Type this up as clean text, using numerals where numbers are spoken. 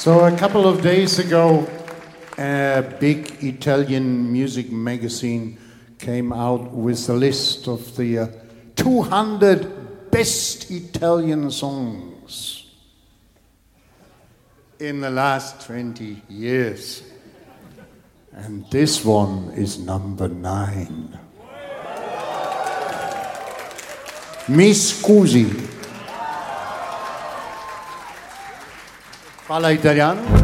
So a couple of days ago, a big Italian music magazine came out with a list of the 200 best Italian songs in the last 20 years. And this one is number 9. Mi scusi. Parla italiano?